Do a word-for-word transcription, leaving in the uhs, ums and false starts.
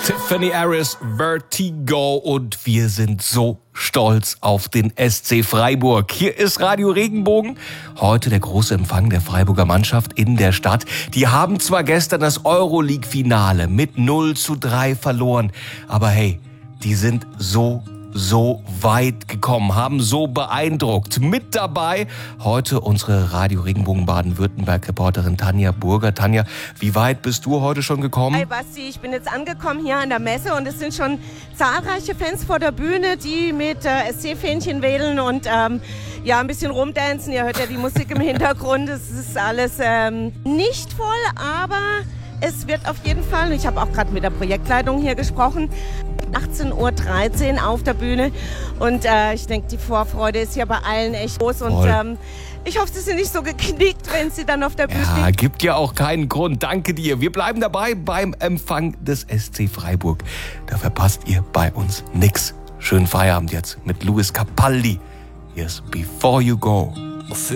Tiffany Harris, Vertigo, und wir sind so stolz auf den S C Freiburg. Hier ist Radio Regenbogen. Heute der große Empfang der Freiburger Mannschaft in der Stadt. Die haben zwar gestern das Euroleague-Finale mit null zu drei verloren, aber hey, die sind so so weit gekommen, haben so beeindruckt. Mit dabei heute unsere Radio Regenbogen Baden-Württemberg-Reporterin Tanja Burger. Tanja, wie weit bist du heute schon gekommen? Hi Basti, ich bin jetzt angekommen hier an der Messe und es sind schon zahlreiche Fans vor der Bühne, die mit äh, S C-Fähnchen wedeln und ähm, ja, ein bisschen rumdancen. Ihr hört ja die Musik im Hintergrund. Es ist alles ähm, nicht voll, aber es wird auf jeden Fall, ich habe auch gerade mit der Projektleitung hier gesprochen, achtzehn Uhr dreizehn auf der Bühne und äh, ich denke, die Vorfreude ist hier bei allen echt groß und ähm, ich hoffe, sie sind nicht so geknickt, wenn sie dann auf der Bühne stehen. Ja, gibt ja auch keinen Grund. Danke dir. Wir bleiben dabei beim Empfang des S C Freiburg. Da verpasst ihr bei uns nix. Schönen Feierabend jetzt mit Louis Capaldi. Hier ist Before You Go.